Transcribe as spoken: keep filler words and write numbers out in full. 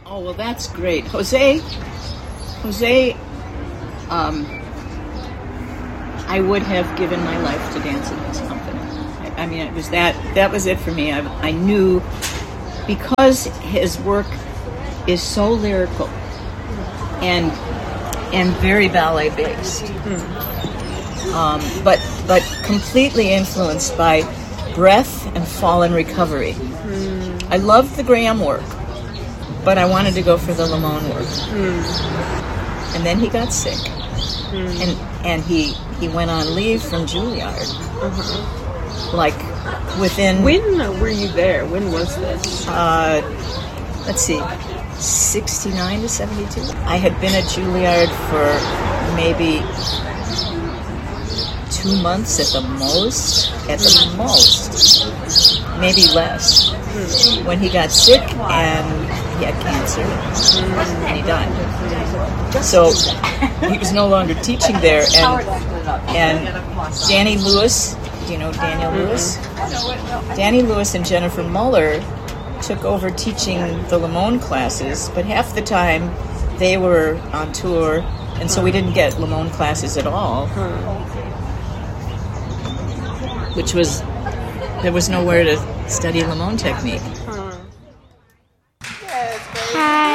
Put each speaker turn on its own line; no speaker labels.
Oh, well, that's great. Jose, Jose, um, I would have given my life to dance in his company. I, I mean, it was that, that was it for me. I, I knew, because his work is so lyrical and and very ballet based, mm. um, but but completely influenced by breath and fall and recovery. Mm. I loved the Graham work, but I wanted to go for the Lamone work. Mm. And then he got sick, mm. and and he he went on leave from Juilliard. Uh-huh. Like within.
When were you there? When was this?
Uh, let's see. sixty-nine to seventy-two. I had been at Juilliard for maybe two months at the most, at the most, maybe less, when he got sick and he had cancer and he died. So he was no longer teaching there, and and Danny Lewis, do you know Daniel Lewis? Danny Lewis and Jennifer Muller took over teaching the Lamone classes, but half the time they were on tour, and so we didn't get Lamone classes at all. Which was, there was nowhere to study Lamone technique.
Hi.